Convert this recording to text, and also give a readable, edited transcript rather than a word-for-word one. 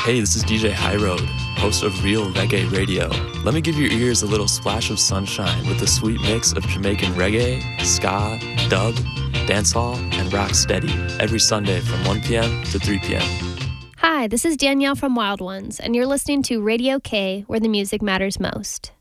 Hey, this is DJ High Road, host of Real Reggae Radio. Let me give your ears a little splash of sunshine with a sweet mix of Jamaican reggae, ska, dub, dancehall, and rock steady every Sunday from 1 p.m. to 3 p.m. Hi, this is Danielle from Wild Ones, and you're listening to Radio K, where the music matters most.